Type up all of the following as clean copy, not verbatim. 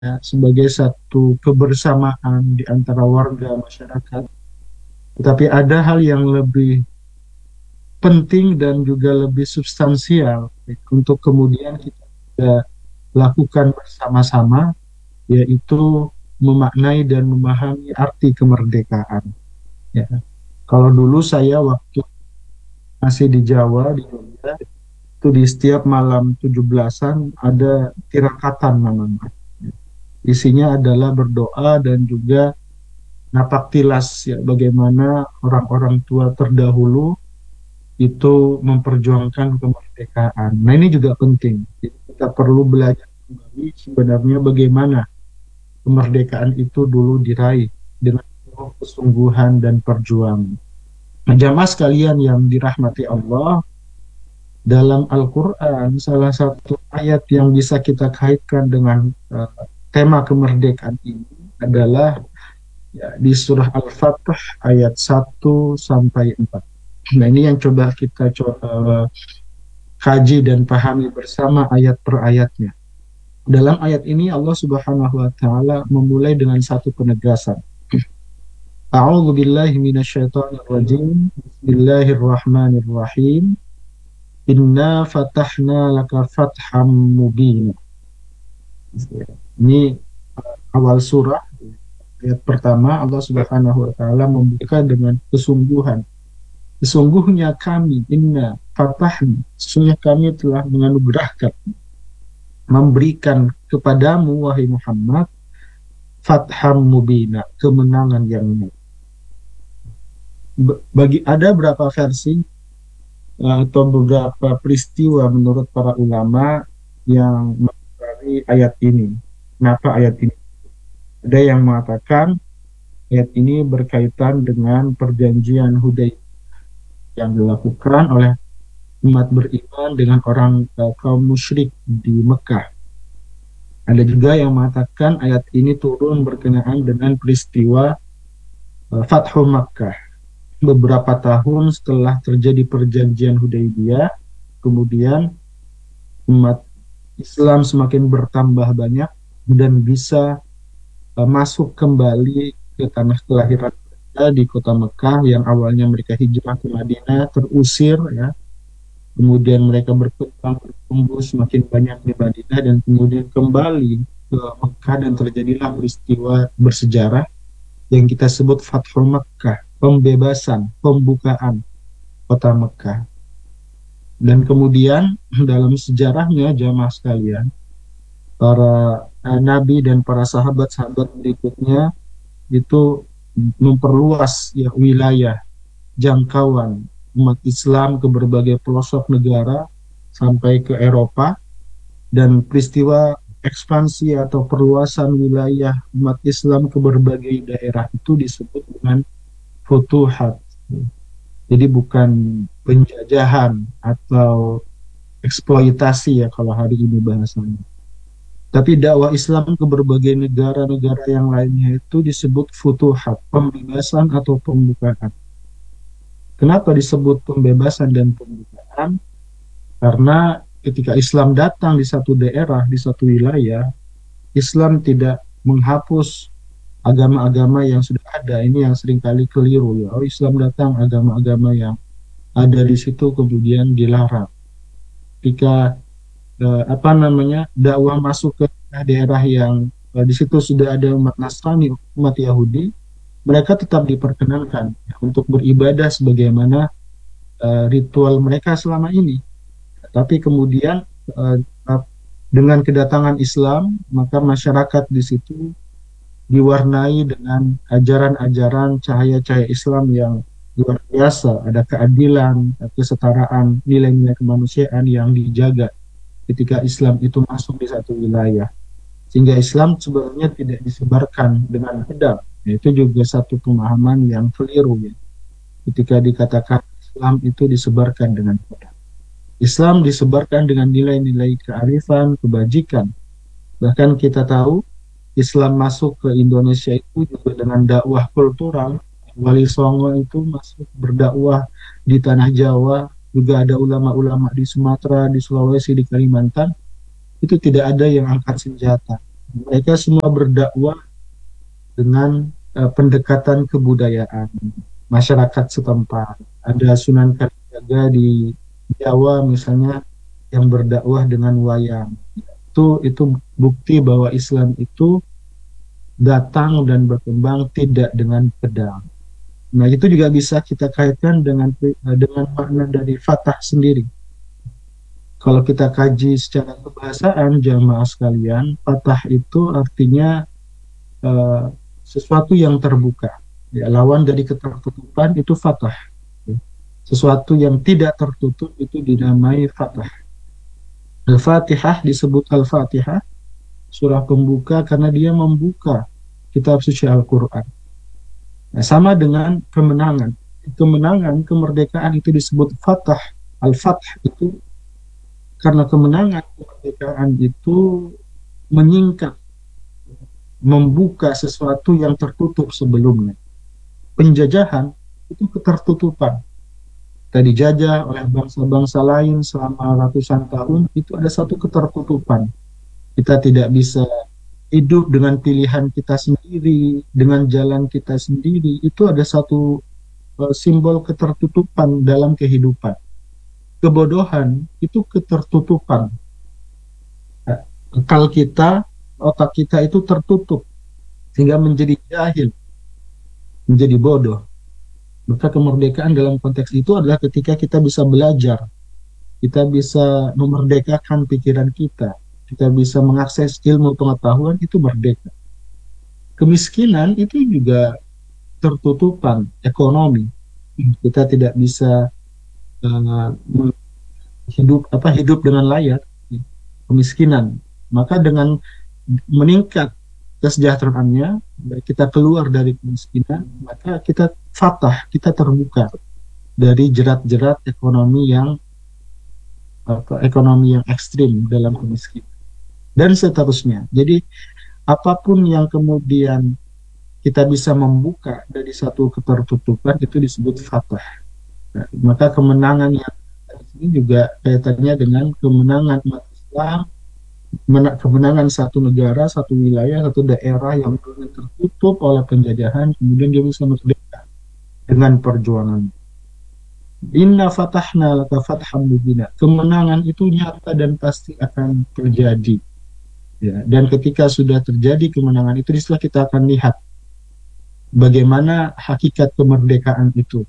ya, sebagai satu kebersamaan di antara warga masyarakat. Tetapi ada hal yang lebih penting dan juga lebih substansial untuk kemudian kita juga lakukan bersama-sama, yaitu memaknai dan memahami arti kemerdekaan. Ya. Kalau dulu saya waktu masih di Jawa, di Jogja, itu di setiap malam 17-an ada tirakatan namanya. Isinya adalah berdoa dan juga napak tilas ya, bagaimana orang-orang tua terdahulu itu memperjuangkan kemerdekaan. Nah, ini juga penting. Jadi kita perlu belajar kembali sebenarnya bagaimana kemerdekaan itu dulu diraih dengan penuh kesungguhan dan perjuangan. Nah, jamaah sekalian yang dirahmati Allah, dalam Al-Quran salah satu ayat yang bisa kita kaitkan dengan tema kemerdekaan ini adalah ya, di surah Al-Fatih ayat 1 sampai 4. Nah, ini yang coba kita kaji dan pahami bersama ayat per ayatnya. Dalam ayat ini Allah Subhanahu wa taala memulai dengan satu penegasan. A'udzu billahi minasyaitonir rajim. Bismillahirrahmanirrahim. Inna fatahna laka fatham mubina. Ini awal surah, ayat pertama Allah Subhanahu wa taala membuka dengan kesungguhan. Sesungguhnya kami, inna fatahna, sesungguhnya kami telah menganugerahkan, memberikan kepadamu wahai Muhammad fatham mubina, kemenangan yang nyata. Bagi ada berapa versi atau beberapa peristiwa menurut para ulama yang dari ayat ini. Kenapa ayat ini? Ada yang mengatakan ayat ini berkaitan dengan perjanjian Hudaybiyah yang dilakukan oleh umat beriman dengan orang kaum musyrik di Mekah. Ada juga yang mengatakan ayat ini turun berkenaan dengan peristiwa Fathu Makkah. Beberapa tahun setelah terjadi perjanjian Hudaybiyah, kemudian umat Islam semakin bertambah banyak dan bisa masuk kembali ke tanah kelahiran mereka di kota Mekah yang awalnya mereka hijrah ke Madinah, terusir ya. Kemudian mereka berkembang, bertumbuh semakin banyak di Madinah dan kemudian kembali ke Mekah dan terjadilah peristiwa bersejarah yang kita sebut Fathul Mekah, pembebasan, pembukaan kota Mekah. Dan kemudian dalam sejarahnya jamaah sekalian, para nabi dan para sahabat-sahabat berikutnya itu memperluas ya wilayah jangkauan umat Islam ke berbagai pelosok negara sampai ke Eropa, dan peristiwa ekspansi atau perluasan wilayah umat Islam ke berbagai daerah itu disebut dengan futuhat. Jadi bukan penjajahan atau eksploitasi ya kalau hari ini bahasanya. Tapi dakwah Islam ke berbagai negara-negara yang lainnya itu disebut futuhat, pembebasan atau pembukaan. Kenapa disebut pembebasan dan pembukaan? Karena ketika Islam datang di satu daerah, di satu wilayah, Islam tidak menghapus agama-agama yang sudah ada. Ini yang seringkali keliru ya. Oh, Islam datang, agama-agama yang ada di situ kemudian dilarang. Ketika dakwah masuk ke daerah yang di situ sudah ada umat Nasrani, umat Yahudi, mereka tetap diperkenankan ya, untuk beribadah sebagaimana ritual mereka selama ini. Tapi kemudian uh, dengan kedatangan Islam, maka masyarakat di situ diwarnai dengan ajaran-ajaran cahaya-cahaya Islam yang luar biasa. Ada keadilan, kesetaraan, nilai-nilai kemanusiaan yang dijaga ketika Islam itu masuk di satu wilayah. Sehingga Islam sebenarnya tidak disebarkan dengan pedang. Itu juga satu pemahaman yang keliru ya. Ketika dikatakan Islam itu disebarkan dengan pedang. Islam disebarkan dengan nilai-nilai kearifan, kebajikan. Bahkan kita tahu Islam masuk ke Indonesia itu juga dengan dakwah kultural. Wali Songo itu masuk berdakwah di tanah Jawa, juga ada ulama-ulama di Sumatera, di Sulawesi, di Kalimantan. Itu tidak ada yang angkat senjata. Mereka semua berdakwah dengan pendekatan kebudayaan masyarakat setempat. Ada Sunan Kalijaga di Jawa misalnya yang berdakwah dengan wayang. Itu bukti bahwa Islam itu datang dan berkembang tidak dengan pedang. Nah, itu juga bisa kita kaitkan dengan makna dari Fatah sendiri. Kalau kita kaji secara kebahasaan jamaah sekalian, Fatah itu artinya eh, sesuatu yang terbuka. Ya, lawan dari ketertutupan itu Fatah. Sesuatu yang tidak tertutup itu dinamai Fatah. Al-Fatihah disebut Al-Fatihah, surah pembuka karena dia membuka kitab suci Al-Quran. Nah, sama dengan kemenangan. Kemenangan, kemerdekaan itu disebut Fatah. Al-Fatah itu karena kemenangan, kemerdekaan itu menyingkap, membuka sesuatu yang tertutup sebelumnya. Penjajahan itu ketertutupan. Kita dijajah oleh bangsa-bangsa lain selama ratusan tahun, itu ada satu ketertutupan. Kita tidak bisa hidup dengan pilihan kita sendiri, dengan jalan kita sendiri. Itu ada satu simbol ketertutupan dalam kehidupan. Kebodohan itu ketertutupan. Akal kita, otak kita itu tertutup sehingga menjadi jahil, menjadi bodoh. Maka kemerdekaan dalam konteks itu adalah ketika kita bisa belajar, kita bisa memerdekakan pikiran kita bisa mengakses ilmu pengetahuan, itu merdeka. Kemiskinan itu juga tertutupan ekonomi. Kita tidak bisa uh, hidup dengan layak, kemiskinan. Maka dengan meningkat kesejahteraannya, kita keluar dari kemiskinan, maka kita fatah, kita terbuka dari jerat-jerat ekonomi yang ekstrim dalam kemiskinan dan seterusnya. Jadi apapun yang kemudian kita bisa membuka dari satu ketertutupan itu disebut fatah. Nah, maka kemenangan yang ini juga kaitannya dengan kemenangan umat Islam, kemenangan satu negara, satu wilayah, satu daerah yang tertutup oleh penjajahan, kemudian dia bisa merdeka dengan perjuangan. Inna fatahna laka fatham mubina. Kemenangan itu nyata dan pasti akan terjadi. Ya, dan ketika sudah terjadi kemenangan itu, disitulah kita akan lihat bagaimana hakikat kemerdekaan itu.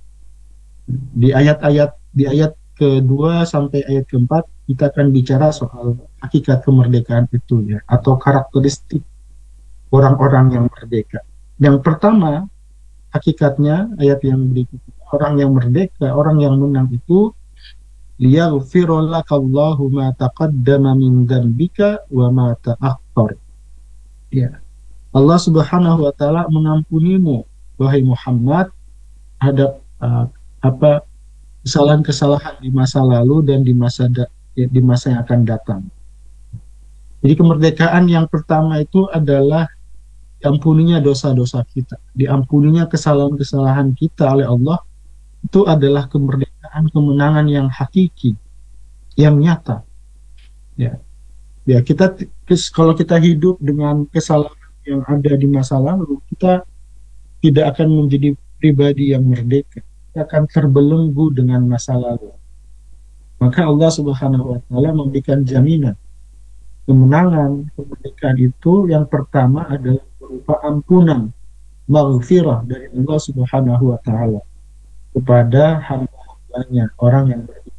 Di ayat kedua sampai ayat keempat kita akan bicara soal hakikat kemerdekaan itu ya, atau karakteristik orang-orang yang merdeka. Yang pertama, hakikatnya ayat yang berikutnya, orang yang merdeka, orang yang menang itu liyaghfira lakallahu ma taqaddama min dzambika wa ma ta'akhkhar. Ya. Allah Subhanahu wa taala mengampunimu wahai Muhammad terhadap apa kesalahan-kesalahan di masa lalu dan di masa yang akan datang. Jadi kemerdekaan yang pertama itu adalah diampuninya dosa-dosa kita, diampuninya kesalahan-kesalahan kita oleh Allah. Itu adalah kemerdekaan, kemenangan yang hakiki, yang nyata. Ya, ya kalau kita hidup dengan kesalahan yang ada di masa lalu, kita tidak akan menjadi pribadi yang merdeka. Kita akan terbelenggu dengan masa lalu. Maka Allah Subhanahu wa taala memberikan jaminan kemenangan, kemerdekaan itu yang pertama adalah berupa ampunan, maghfirah dari Allah Subhanahu wa taala kepada hamba-hambanya, orang yang beriman.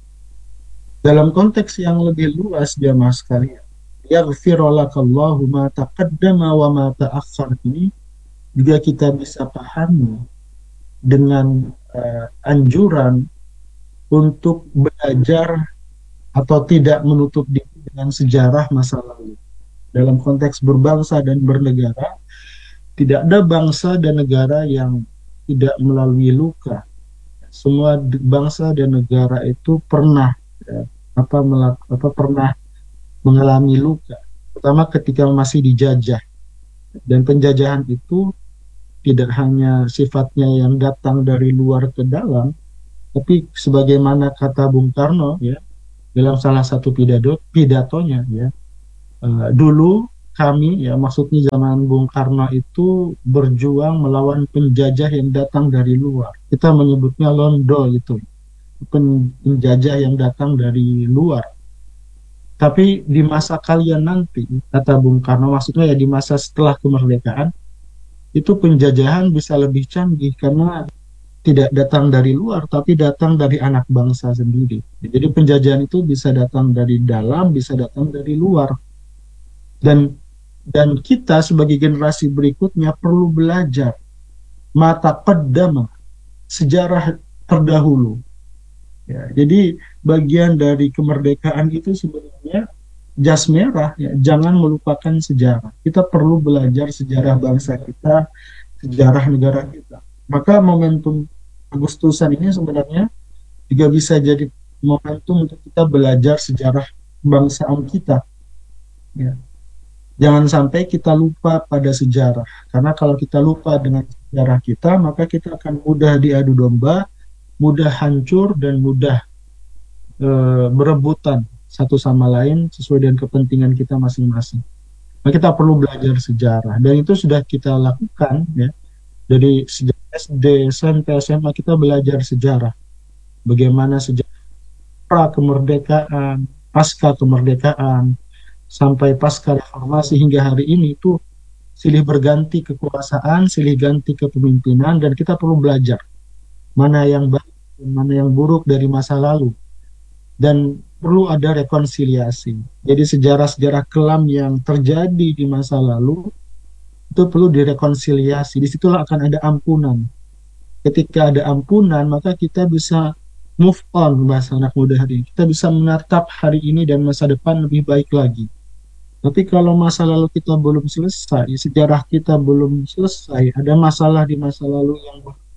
Dalam konteks yang lebih luas jamaah sekalian, yaghfirolakallahu ma taqaddama wa ma ta'akhkhar ini juga kita bisa pahami dengan anjuran untuk belajar atau tidak menutup diri dengan sejarah masa lalu. Dalam konteks berbangsa dan bernegara, tidak ada bangsa dan negara yang tidak melalui luka. Semua bangsa dan negara itu pernah pernah mengalami luka, terutama ketika masih dijajah. Dan penjajahan itu tidak hanya sifatnya yang datang dari luar ke dalam, tapi sebagaimana kata Bung Karno ya dalam salah satu pidatonya ya, dulu kami, ya maksudnya zaman Bung Karno itu berjuang melawan penjajah yang datang dari luar. Kita menyebutnya Londo itu, penjajah yang datang dari luar. Tapi di masa kalian nanti, kata Bung Karno, maksudnya ya di masa setelah kemerdekaan, itu penjajahan bisa lebih canggih karena tidak datang dari luar, tapi datang dari anak bangsa sendiri. Jadi penjajahan itu bisa datang dari dalam, bisa datang dari luar. Dan kita sebagai generasi berikutnya perlu belajar mata qaddama, sejarah terdahulu. Ya, jadi bagian dari kemerdekaan itu sebenarnya jas merah, ya, jangan melupakan sejarah. Kita perlu belajar sejarah bangsa kita, sejarah negara kita. Maka momentum Agustusan ini sebenarnya juga bisa jadi momentum untuk kita belajar sejarah kebangsaan kita. Ya. Jangan sampai kita lupa pada sejarah, karena kalau kita lupa dengan sejarah kita, maka kita akan mudah diadu domba, mudah hancur, dan mudah berebutan satu sama lain sesuai dengan kepentingan kita masing-masing. Nah, kita perlu belajar sejarah, dan itu sudah kita lakukan ya dari sejak SD, SMP, SMA kita belajar sejarah. Bagaimana sejarah pra kemerdekaan, pasca kemerdekaan, sampai pasca reformasi hingga hari ini itu silih berganti kekuasaan, silih ganti kepemimpinan, dan kita perlu belajar mana yang baik dan mana yang buruk dari masa lalu. Dan perlu ada rekonsiliasi. Jadi sejarah-sejarah kelam yang terjadi di masa lalu itu perlu direkonsiliasi. Disitulah akan ada ampunan. Ketika ada ampunan, maka kita bisa move on, bahasa anak muda hari ini. Kita bisa menatap hari ini dan masa depan lebih baik lagi. Tapi kalau masa lalu kita belum selesai, sejarah kita belum selesai, ada masalah di masa lalu yang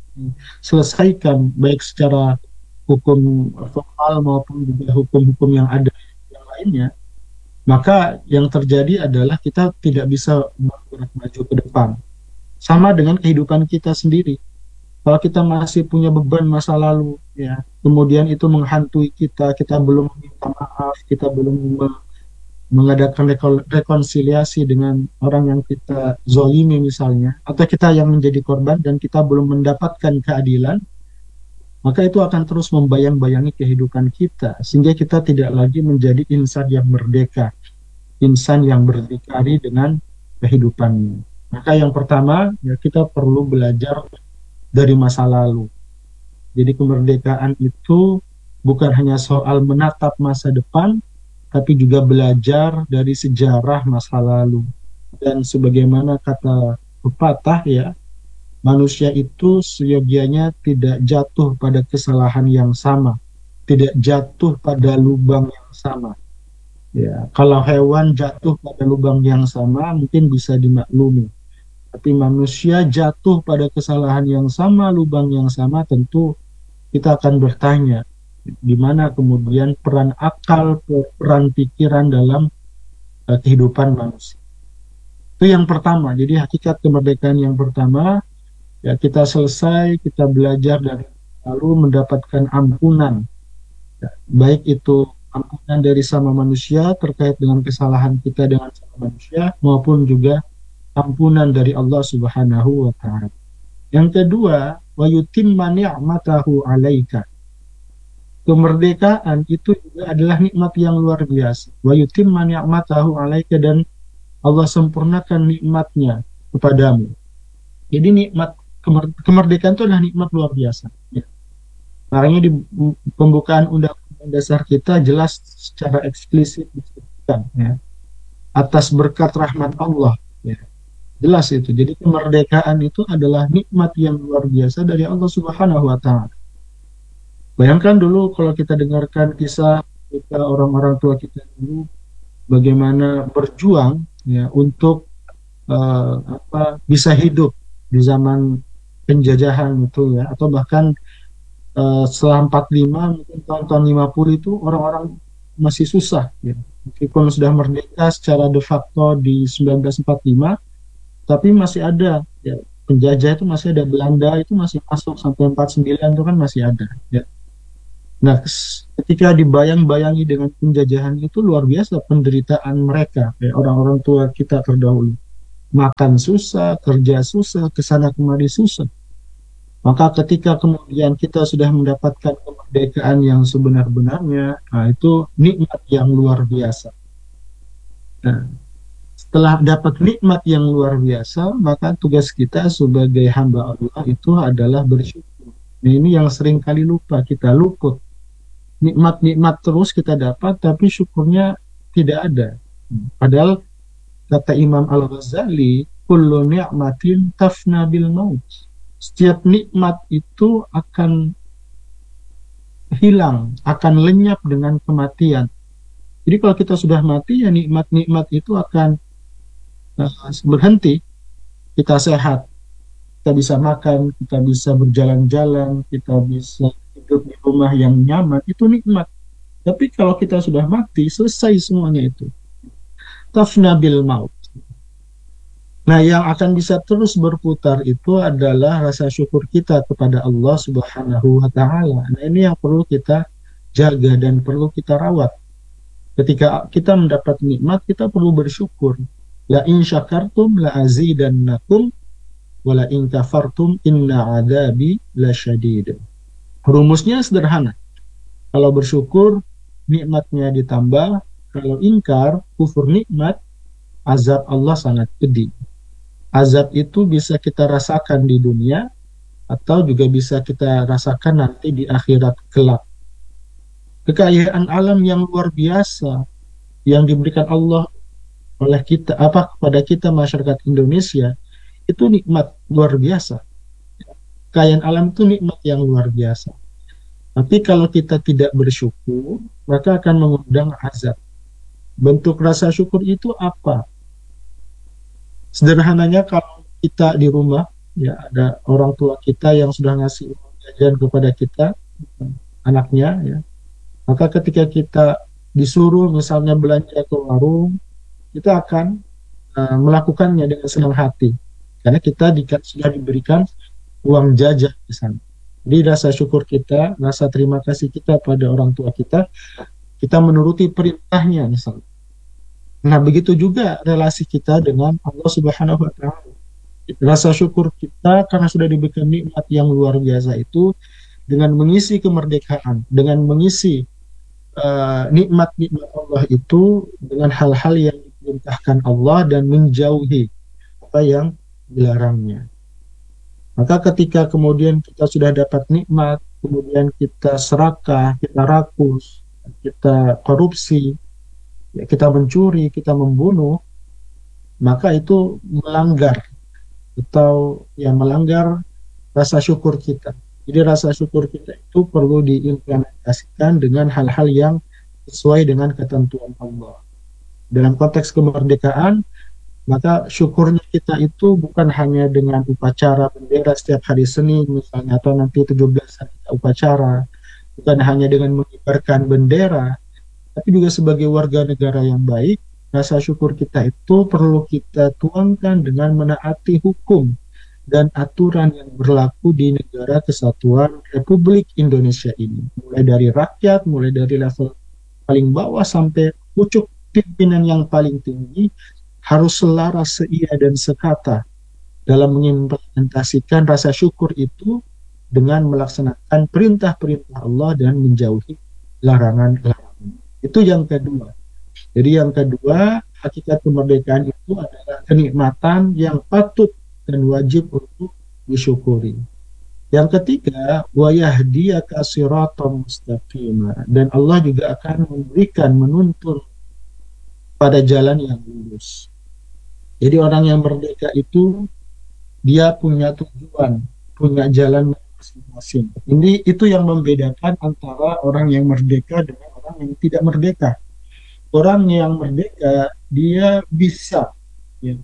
selesaikan, baik secara hukum formal maupun juga hukum-hukum yang ada yang lainnya, maka yang terjadi adalah kita tidak bisa bergerak maju ke depan. Sama dengan kehidupan kita sendiri. Kalau kita masih punya beban masa lalu, ya, kemudian itu menghantui kita, kita belum minta maaf, kita belum mengadakan rekonsiliasi dengan orang yang kita zolimi misalnya, atau kita yang menjadi korban dan kita belum mendapatkan keadilan, maka itu akan terus membayang-bayangi kehidupan kita, sehingga kita tidak lagi menjadi insan yang merdeka, insan yang berdikari dengan kehidupannya. Maka yang pertama, ya kita perlu belajar dari masa lalu. Jadi kemerdekaan itu bukan hanya soal menatap masa depan, tapi juga belajar dari sejarah masa lalu. Dan sebagaimana kata pepatah ya, manusia itu seyogianya tidak jatuh pada kesalahan yang sama, tidak jatuh pada lubang yang sama. Ya, kalau hewan jatuh pada lubang yang sama mungkin bisa dimaklumi. Tapi manusia jatuh pada kesalahan yang sama, lubang yang sama, tentu kita akan bertanya, di mana kemudian peran akal, peran pikiran dalam kehidupan manusia. Itu yang pertama. Jadi hakikat kemerdekaan yang pertama, ya kita selesai, kita belajar dari lalu mendapatkan ampunan. Ya, baik itu ampunan dari sama manusia terkait dengan kesalahan kita dengan sama manusia, maupun juga ampunan dari Allah Subhanahu wa taala. Yang kedua, wa yutimma ni'matahu 'alaika. Kemerdekaan itu juga adalah nikmat yang luar biasa. Wa yutimma ni'matahu 'alaika, dan Allah sempurnakan nikmatnya kepadamu. Jadi nikmat kemerdekaan itu adalah nikmat luar biasa. Ya. Makanya di pembukaan Undang-Undang Dasar kita jelas secara eksplisit disebutkan ya, atas berkat rahmat Allah. Ya. Jelas itu. Jadi kemerdekaan itu adalah nikmat yang luar biasa dari Allah Subhanahu wa taala. Bayangkan dulu kalau kita dengarkan kisah kita orang-orang tua kita dulu bagaimana berjuang ya untuk bisa hidup di zaman penjajahan itu ya, atau bahkan setelah 45 mungkin tahun-tahun 50 itu orang-orang masih susah ya. Meskipun sudah merdeka secara de facto di 1945, tapi masih ada ya, penjajah itu masih ada, Belanda itu masih masuk sampai 49 itu kan masih ada ya. Nah, ketika dibayang-bayangi dengan penjajahan itu luar biasa penderitaan mereka, kayak orang-orang tua kita terdahulu. Makan susah, kerja susah, kesana kemari susah. Maka ketika kemudian kita sudah mendapatkan kemerdekaan yang sebenar-benarnya, nah itu nikmat yang luar biasa. Nah, setelah dapat nikmat yang luar biasa, maka tugas kita sebagai hamba Allah itu adalah bersyukur. Nah, ini yang sering kali lupa, kita luput. Nikmat-nikmat terus kita dapat, tapi syukurnya tidak ada. Padahal kata Imam Al-Ghazali, kullu ni'matin tafna bil maut. Setiap nikmat itu akan hilang, akan lenyap dengan kematian. Jadi kalau kita sudah mati, ya nikmat-nikmat itu akan berhenti. Kita sehat, kita bisa makan, kita bisa berjalan-jalan, kita bisa hidup di rumah yang nyaman, itu nikmat. Tapi kalau kita sudah mati, selesai semuanya itu. Tafna bil maut. Nah, yang akan bisa terus berputar itu adalah rasa syukur kita kepada Allah Subhanahu wa Ta'ala. Nah, ini yang perlu kita jaga dan perlu kita rawat. Ketika kita mendapat nikmat, kita perlu bersyukur. La in syakartum la azidannakum wa la in kafartum inna adabi lasyadid. Rumusnya sederhana. Kalau bersyukur, nikmatnya ditambah. Kalau ingkar, kufur nikmat, azab Allah sangat pedih. Azab itu bisa kita rasakan di dunia atau juga bisa kita rasakan nanti di akhirat kelak. Kekayaan alam yang luar biasa yang diberikan Allah oleh kita kepada kita masyarakat Indonesia itu nikmat luar biasa. Kekayaan alam itu nikmat yang luar biasa. Tapi kalau kita tidak bersyukur, maka akan mengundang azab. Bentuk rasa syukur itu apa? Sederhananya kalau kita di rumah, ya ada orang tua kita yang sudah ngasih uang jajan kepada kita, anaknya, ya. Maka ketika kita disuruh misalnya belanja ke warung, kita akan melakukannya dengan senang hati, karena kita sudah diberikan uang jajan di sana. Jadi rasa syukur kita, rasa terima kasih kita pada orang tua kita, kita menuruti perintahnya misalnya. Nah, begitu juga relasi kita dengan Allah Subhanahu wa Ta'ala. Rasa syukur kita karena sudah diberikan nikmat yang luar biasa itu dengan mengisi kemerdekaan, dengan mengisi nikmat-nikmat Allah itu dengan hal-hal yang diperintahkan Allah dan menjauhi apa yang dilarangnya. Maka ketika kemudian kita sudah dapat nikmat, kemudian kita serakah, kita rakus, kita korupsi, ya, kita mencuri, kita membunuh, maka itu melanggar atau ya melanggar rasa syukur kita. Jadi rasa syukur kita itu perlu diimplementasikan dengan hal-hal yang sesuai dengan ketentuan Allah. Dalam konteks kemerdekaan, maka syukurnya kita itu bukan hanya dengan upacara bendera setiap hari Senin misalnya, atau nanti 17 hari upacara, bukan hanya dengan mengibarkan bendera, tapi juga sebagai warga negara yang baik, rasa syukur kita itu perlu kita tuangkan dengan menaati hukum dan aturan yang berlaku di negara kesatuan Republik Indonesia ini. Mulai dari rakyat, mulai dari level paling bawah sampai pucuk pimpinan yang paling tinggi, harus selaras seia dan sekata dalam mengimplementasikan rasa syukur itu dengan melaksanakan perintah-perintah Allah dan menjauhi larangan-larangan. Itu yang kedua. Jadi yang kedua, hakikat kemerdekaan itu adalah kenikmatan yang patut dan wajib untuk disyukuri. Yang ketiga, wa yahdiyaka siratan mustaqima, dan Allah juga akan memberikan, menuntun pada jalan yang lurus. Jadi orang yang merdeka itu dia punya tujuan, punya jalan masing-masing. Ini itu yang membedakan antara orang yang merdeka dengan orang yang tidak merdeka. Orang yang merdeka dia bisa ya,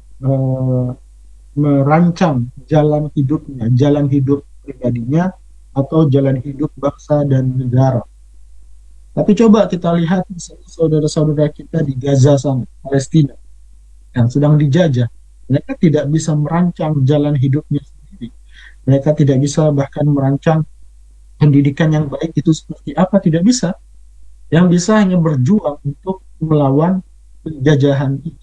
merancang jalan hidupnya, jalan hidup pribadinya, atau jalan hidup bangsa dan negara. Tapi coba kita lihat saudara-saudara kita di Gaza sana, Palestina, yang sedang dijajah. Mereka tidak bisa merancang jalan hidupnya sendiri. Mereka tidak bisa bahkan merancang pendidikan yang baik itu seperti apa, tidak bisa. Yang bisa hanya berjuang untuk melawan penjajahan itu.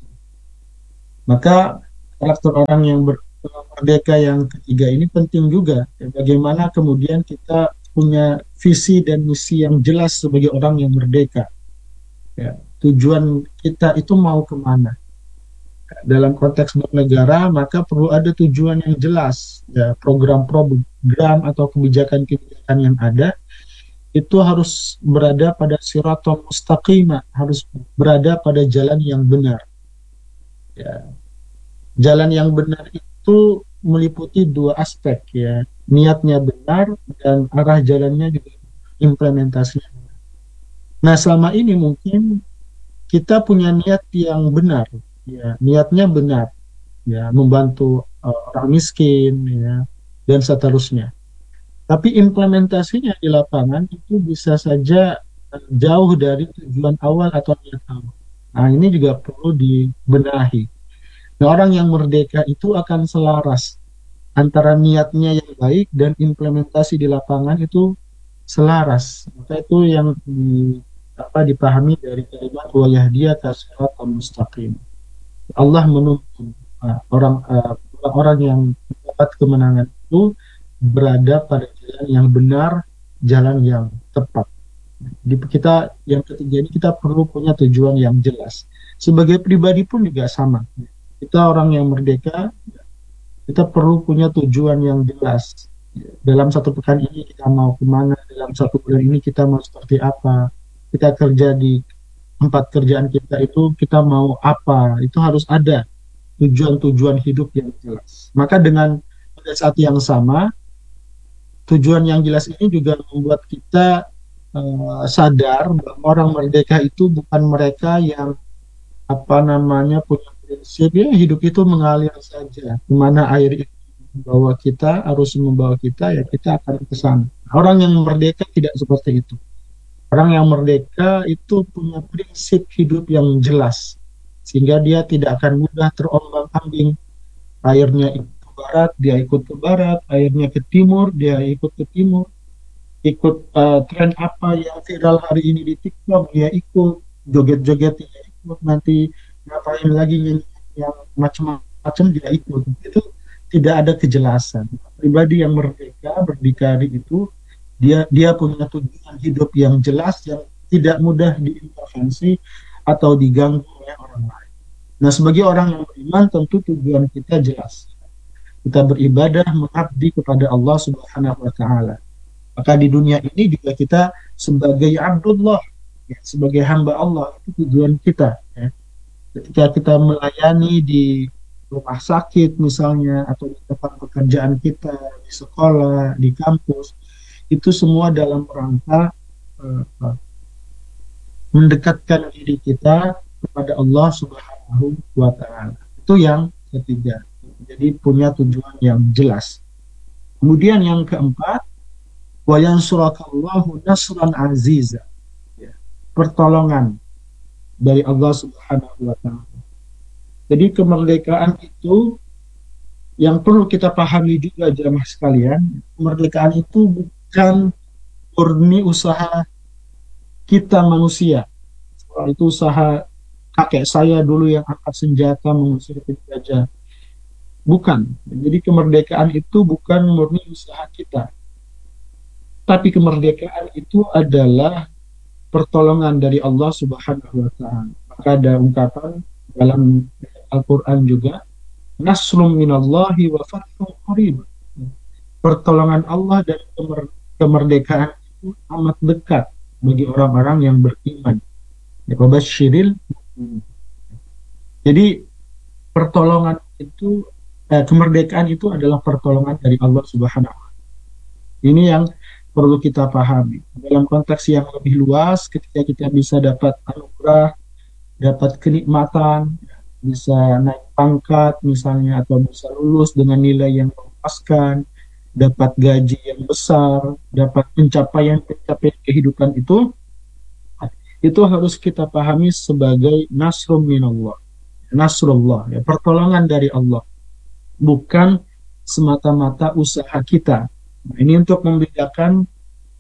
Maka karakter orang yang merdeka yang ketiga ini penting juga. Ya, bagaimana kemudian kita punya visi dan misi yang jelas sebagai orang yang merdeka. Ya, tujuan kita itu mau kemana? Dalam konteks bernegara, maka perlu ada tujuan yang jelas. Ya, program-program atau kebijakan-kebijakan yang ada itu harus berada pada siratal mustaqimah, harus berada pada jalan yang benar. Ya, jalan yang benar itu meliputi dua aspek ya, niatnya benar dan arah jalannya juga implementasinya. Nah, selama ini mungkin kita punya niat yang benar, ya, niatnya benar, ya, membantu orang miskin, ya, dan seterusnya. Tapi implementasinya di lapangan itu bisa saja jauh dari tujuan awal atau niat awal. Nah, ini juga perlu dibenahi. Nah, orang yang merdeka itu akan selaras antara niatnya yang baik dan implementasi di lapangan itu selaras. Maka itu yang dipahami dari kalimat wa yahdiyaka siratal mustaqim. Allah menuntun orang yang mendapat kemenangan itu berada pada jalan yang benar, jalan yang tepat. Di kita yang ketiga ini kita perlu punya tujuan yang jelas. Sebagai pribadi pun juga sama. Kita orang yang merdeka, kita perlu punya tujuan yang jelas. Dalam satu pekan ini kita mau kemana, dalam satu bulan ini kita mau seperti apa, kita kerja di tempat kerjaan kita itu kita mau apa, itu harus ada tujuan-tujuan hidup yang jelas. Maka dengan pada saat yang sama, tujuan yang jelas ini juga membuat kita sadar bahwa orang merdeka itu bukan mereka yang punya prinsip ya hidup itu mengalir saja. Kemana air itu membawa kita, arus membawa kita, ya kita akan ke sana. Orang yang merdeka tidak seperti itu. Orang yang merdeka itu punya prinsip hidup yang jelas, sehingga dia tidak akan mudah terombang-ambing. Airnya ke barat, dia ikut ke barat. Airnya ke timur, dia ikut ke timur. Ikut tren apa yang viral hari ini di TikTok, dia ikut. Joget-joget, dia ikut. Nanti ngapain lagi yang macam-macam, dia ikut. Itu tidak ada kejelasan. Pribadi yang merdeka, berdikari itu dia punya tujuan hidup yang jelas yang tidak mudah diintervensi atau diganggu oleh orang lain. Nah, sebagai orang yang beriman tentu tujuan kita jelas. Kita beribadah mengabdi kepada Allah Subhanahu wa taala. Maka di dunia ini juga kita sebagai Abdullah, ya, sebagai hamba Allah, itu tujuan kita. Ya. Ketika kita melayani di rumah sakit misalnya, atau di tempat pekerjaan kita, di sekolah, di kampus, itu semua dalam rangka mendekatkan diri kita kepada Allah Subhanahu wa taala. Itu yang ketiga. Jadi punya tujuan yang jelas. Kemudian yang keempat, wa yansurakallahu nasran aziza. Ya, pertolongan dari Allah Subhanahu wa taala. Jadi kemerdekaan itu yang perlu kita pahami juga jamaah sekalian, kemerdekaan itu bukan murni usaha kita manusia. Itu usaha kakek saya dulu yang angkat senjata mengusir penjajah. Bukan. Jadi kemerdekaan itu bukan murni usaha kita. Tapi kemerdekaan itu adalah pertolongan dari Allah Subhanahu wa taala. Maka ada ungkapan dalam Al-Qur'an juga, nasrum minallahi wa fathun qarib. Pertolongan Allah dan kemerdekaan itu amat dekat bagi orang-orang yang beriman. Wabasyiril. Jadi pertolongan itu kemerdekaan itu adalah pertolongan dari Allah Subhanahu wa taala. Ini yang perlu kita pahami. Dalam konteks yang lebih luas, ketika kita bisa dapat anugerah, dapat kenikmatan, bisa naik pangkat misalnya, atau bisa lulus dengan nilai yang memuaskan, dapat gaji yang besar, dapat pencapaian-pencapaian kehidupan itu harus kita pahami sebagai nasrum minallah. Nasrullah, ya, pertolongan dari Allah. Bukan semata-mata usaha kita. Nah, ini untuk membedakan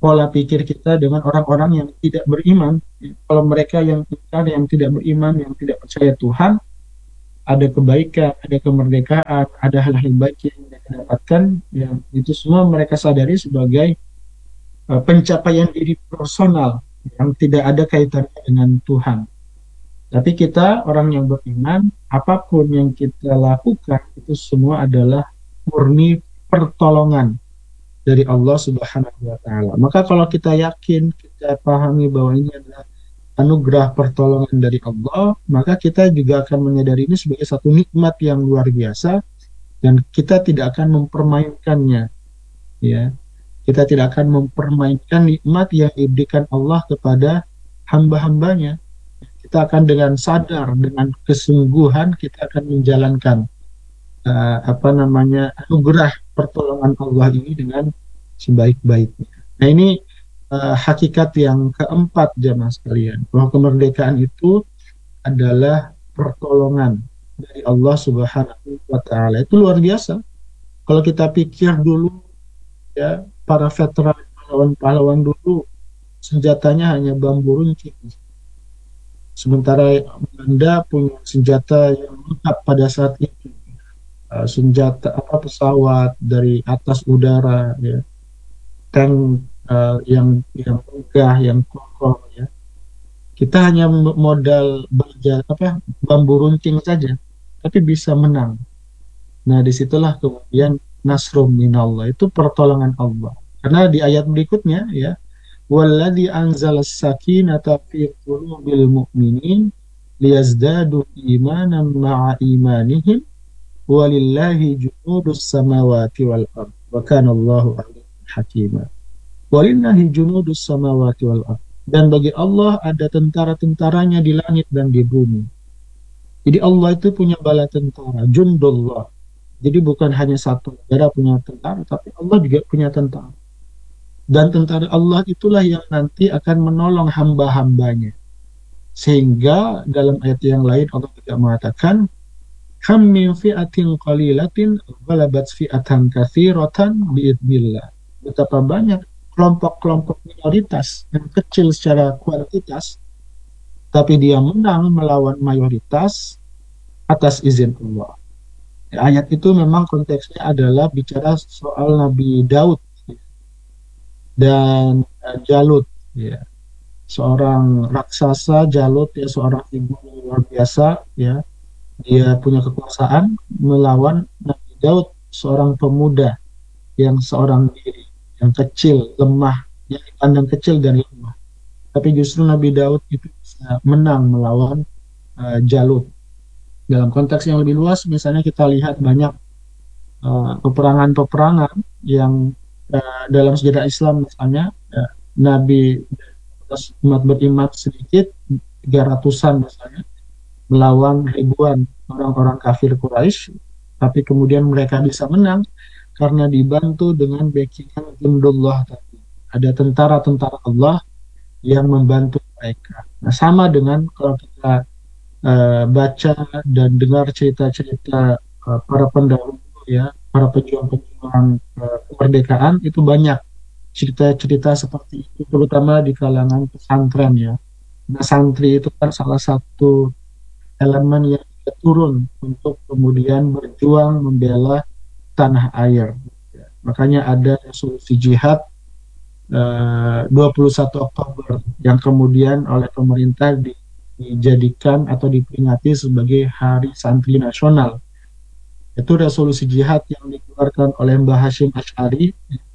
pola pikir kita dengan orang-orang yang tidak beriman. Kalau mereka yang ingkar, yang tidak beriman, yang tidak percaya Tuhan, ada kebaikan, ada kemerdekaan, ada hal-hal baik yang mereka dapatkan, yang itu semua mereka sadari sebagai pencapaian diri personal yang tidak ada kaitannya dengan Tuhan. Tapi kita orang yang beriman, apapun yang kita lakukan itu semua adalah murni pertolongan dari Allah Subhanahu wa taala. Maka kalau kita yakin, kita pahami bahwa ini adalah anugerah pertolongan dari Allah, maka kita juga akan menyadari ini sebagai satu nikmat yang luar biasa dan kita tidak akan mempermainkannya, ya. Kita tidak akan mempermainkan nikmat yang diberikan Allah kepada hamba-hambanya. Kita akan dengan sadar, dengan kesungguhan kita akan menjalankan anugerah pertolongan Allah ini dengan sebaik-baiknya. Nah, ini hakikat yang keempat, jamaah sekalian, bahwa kemerdekaan itu adalah pertolongan dari Allah Subhanahu wa taala. Itu luar biasa. Kalau kita pikir dulu, ya, para veteran pahlawan-pahlawan dulu senjatanya hanya bambu runcing. Sementara Belanda punya senjata yang lengkap pada saat itu. Senjata pesawat dari atas udara, ya, tank yang megah, yang kokoh, ya. Kita hanya modal bambu runcing saja, tapi bisa menang. Nah, disitulah kemudian nasrum minallah, itu pertolongan Allah. Karena di ayat berikutnya, ya, walladzi anzalas sakinata fi qulubil mu'minin liyazdadu imanan ma'a imanihim walillahi junudus samawati wal ard wa kana Allahu aliman hakima. Walillahi junudus samawati wal ard. Dan bagi Allah ada tentara-tentaranya di langit dan di bumi. Jadi Allah itu punya bala tentara, jundullah. Jadi bukan hanya satu negara punya tentara, tapi Allah juga punya tentara. Dan tentara Allah itulah yang nanti akan menolong hamba-hambanya. Sehingga dalam ayat yang lain Allah juga mengatakan, kam min fi'atin qalilatin ghalabat fi'atan katsiratan biidznillah. Betapa banyak kelompok-kelompok minoritas yang kecil secara kuantitas, tapi dia menang melawan mayoritas atas izin Allah. Ayat itu memang konteksnya adalah bicara soal Nabi Daud dan Jalut, ya. Seorang raksasa Jalut, ya, seorang ibu yang luar biasa, ya. Dia punya kekuasaan melawan Nabi Daud, seorang pemuda yang seorang diri, yang kecil, lemah, yang dipandang kecil dan lemah. Tapi justru Nabi Daud itu bisa menang melawan Jalut. Dalam konteks yang lebih luas, misalnya kita lihat banyak peperangan-peperangan yang dalam sejarah Islam, misalnya Nabi umat beriman sedikit 300-an misalnya melawan ribuan orang-orang kafir Quraisy, tapi kemudian mereka bisa menang karena dibantu dengan backingan jundullah tadi. Ada tentara-tentara Allah yang membantu mereka. Nah, sama dengan kalau kita baca dan dengar cerita-cerita para pendahulu, ya, para pejuang-pejuang kemerdekaan, itu banyak cerita-cerita seperti itu, terutama di kalangan pesantren, ya. Nah, santri itu kan salah satu elemen yang turun untuk kemudian berjuang membela tanah air. Ya. Makanya ada resolusi jihad 21 Oktober yang kemudian oleh pemerintah dijadikan atau diperingati sebagai Hari Santri Nasional. Itu resolusi jihad yang dikeluarkan oleh Mbah Hashim Asy'ari,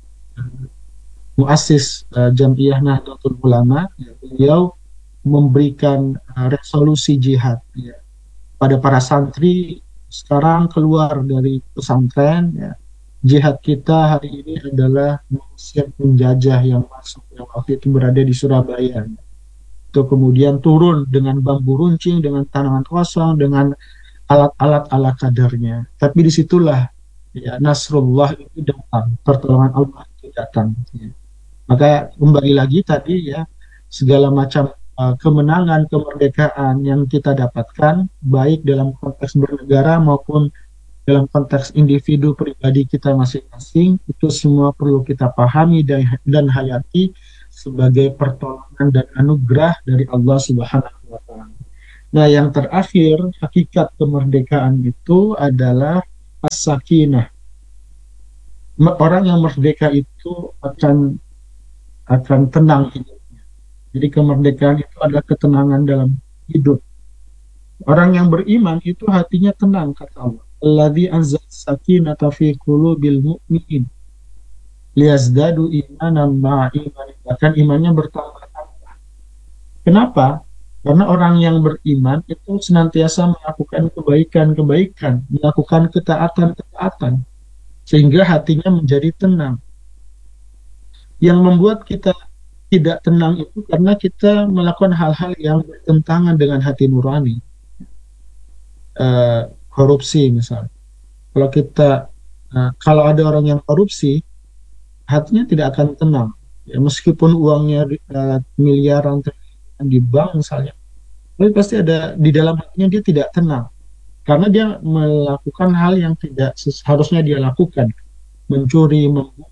muassis Jam'iyah Nahdlatul Ulama. Ya, beliau memberikan resolusi jihad, ya, pada para santri sekarang keluar dari pesantren, ya. Jihad kita hari ini adalah mengusir penjajah yang masuk, yang waktu itu berada di Surabaya. Itu kemudian turun dengan bambu runcing, dengan tanaman kosong, dengan alat-alat ala kadarnya. Tapi disitulah, ya, Nasrullah itu datang, pertolongan Allah itu datang. Ya. Maka kembali lagi tadi, ya, segala macam kemenangan, kemerdekaan yang kita dapatkan, baik dalam konteks bernegara maupun dalam konteks individu pribadi kita masing-masing, itu semua perlu kita pahami dan hayati sebagai pertolongan dan anugerah dari Allah Subhanahu wa Ta'ala. Nah, yang terakhir, hakikat kemerdekaan itu adalah as-sakinah. Orang yang merdeka itu akan tenang hidupnya. Jadi kemerdekaan itu adalah ketenangan dalam hidup. Orang yang beriman itu hatinya tenang, kata Allah. Alladzi anzal sakinata fi qulubil mu'minin liyazdadu imanan ma'a iman. Bahkan imannya bertambah. Kenapa? Karena orang yang beriman itu senantiasa melakukan kebaikan-kebaikan, melakukan ketaatan-ketaatan, sehingga hatinya menjadi tenang. Yang membuat kita tidak tenang itu karena kita melakukan hal-hal yang bertentangan dengan hati nurani. Korupsi misalnya. Kalau ada orang yang korupsi, hatinya tidak akan tenang. Ya, meskipun uangnya miliaran triliunan di bank misalnya, tapi pasti ada di dalam hatinya dia tidak tenang karena dia melakukan hal yang tidak seharusnya dia lakukan, mencuri, membunuh,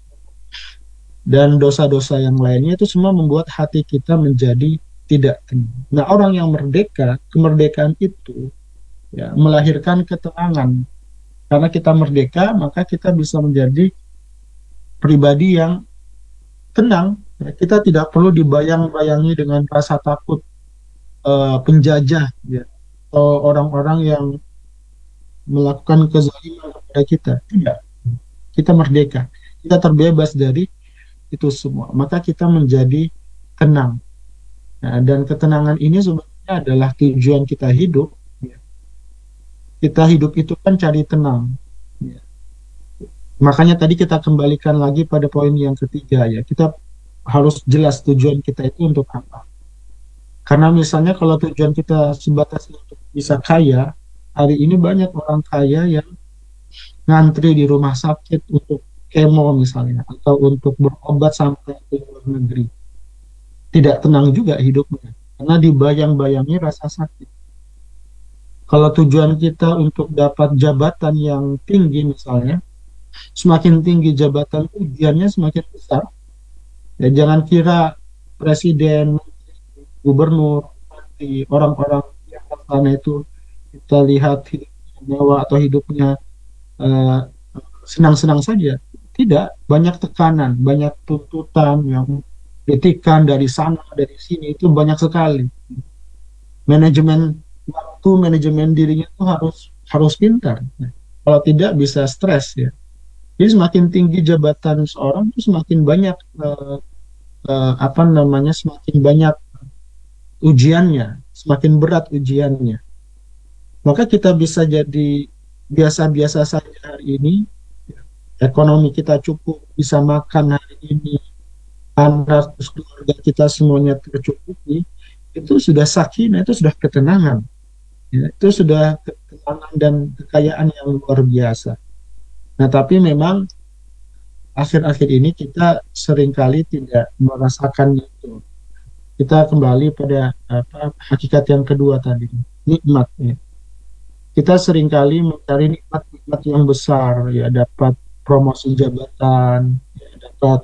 dan dosa-dosa yang lainnya itu semua membuat hati kita menjadi tidak tenang. Nah, orang yang merdeka, kemerdekaan itu ya melahirkan ketenangan. Karena kita merdeka, maka kita bisa menjadi pribadi yang tenang. Ya, kita tidak perlu dibayang-bayangi dengan rasa takut penjajah, ya, atau orang-orang yang melakukan kezaliman kepada kita. Tidak, kita merdeka, kita terbebas dari itu semua. Maka kita menjadi tenang. Nah, dan ketenangan ini sebenarnya adalah tujuan kita hidup. Ya. Kita hidup itu kan cari tenang. Ya. Makanya tadi kita kembalikan lagi pada poin yang ketiga ya. Kita harus jelas tujuan kita itu untuk apa. Karena misalnya kalau tujuan kita sebatas untuk bisa kaya, hari ini banyak orang kaya yang ngantri di rumah sakit untuk kemo misalnya, atau untuk berobat sampai ke luar negeri. Tidak tenang juga hidupnya, karena dibayang-bayangi rasa sakit. Kalau tujuan kita untuk dapat jabatan yang tinggi misalnya, semakin tinggi jabatan ujiannya semakin besar. Ya, jangan kira presiden, gubernur, orang-orang yang ke sana itu kita lihat hidupnya mewah atau hidupnya eh, senang-senang saja. Tidak, banyak tekanan, banyak tuntutan yang kritikan dari sana, dari sini itu banyak sekali. Manajemen waktu, manajemen dirinya itu harus pintar. Kalau tidak bisa stres ya. Jadi semakin tinggi jabatan seorang itu semakin banyak semakin banyak ujiannya, semakin berat ujiannya. Maka kita bisa jadi biasa-biasa saja hari ini, ekonomi kita cukup, bisa makan hari ini, anak, keluarga kita semuanya tercukupi, itu sudah sakinah, itu sudah ketenangan. Ya, itu sudah ketenangan dan kekayaan yang luar biasa. Nah, tapi memang akhir-akhir ini kita seringkali tidak merasakan itu. Kita kembali pada hakikat yang kedua tadi, nikmat. Ya. Kita seringkali mencari nikmat-nikmat yang besar, ya dapat promosi jabatan, ya, dapat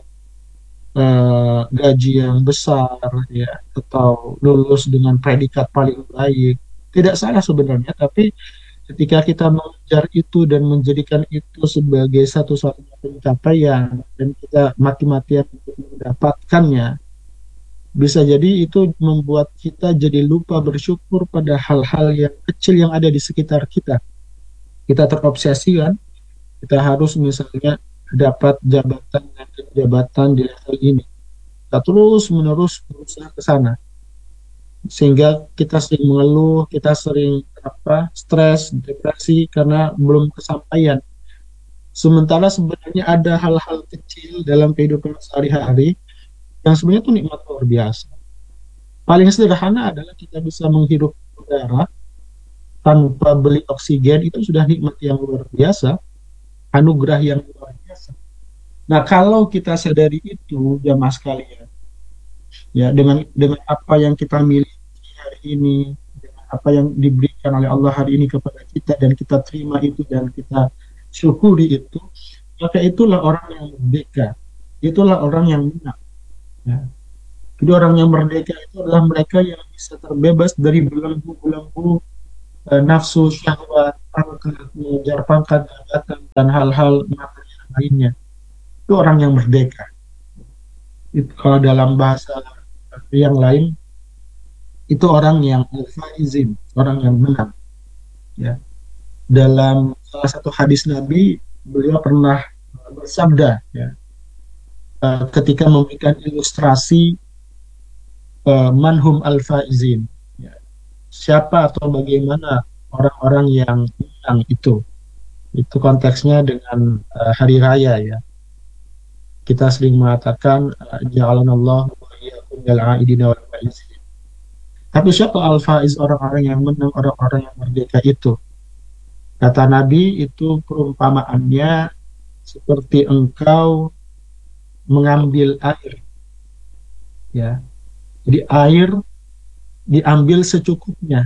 gaji yang besar, ya, atau lulus dengan predikat paling baik. Tidak salah sebenarnya, tapi ketika kita mengejar itu dan menjadikan itu sebagai satu-satunya pencapaian dan kita mati-matian untuk mendapatkannya, bisa jadi itu membuat kita jadi lupa bersyukur pada hal-hal yang kecil yang ada di sekitar kita. Kita terobsesi kan, kita harus misalnya dapat jabatan dan jabatan di level ini. Kita terus menerus berusaha ke sana. Sehingga kita sering mengeluh, kita sering stres, depresi karena belum kesampaian. Sementara sebenarnya ada hal-hal kecil dalam kehidupan sehari-hari yang sebenarnya itu nikmat luar biasa. Paling sederhana adalah kita bisa menghirup udara tanpa beli oksigen, itu sudah nikmat yang luar biasa, anugerah yang luar biasa. Nah, kalau kita sadari itu, jamaah sekalian, ya dengan apa yang kita miliki hari ini, dengan apa yang diberikan oleh Allah hari ini kepada kita dan kita terima itu dan kita syukuri itu, maka itulah orang yang merdeka, itulah orang yang menang. Ya. Jadi orang yang merdeka itu adalah mereka yang bisa terbebas dari belenggu-belenggu nafsu, syahwat, pangkat, mengejar pangkat, jabatan, dan hal-hal materi lainnya. Itu orang yang merdeka. Itu kalau dalam bahasa yang lain, itu orang yang faizin, orang yang menang. Ya. Dalam salah satu hadis Nabi, beliau pernah bersabda, ya, ketika memberikan ilustrasi manhum al-faizin, ya, siapa atau bagaimana orang-orang yang menang itu konteksnya dengan hari raya, ya. Kita sering mengatakan ja'alanallahu wa iyyakum minal aidina wal faizin. Tapi siapa al-faiz, orang-orang yang menang, orang-orang yang merdeka itu? Kata Nabi, itu perumpamaannya seperti engkau mengambil air, ya. Jadi air diambil secukupnya,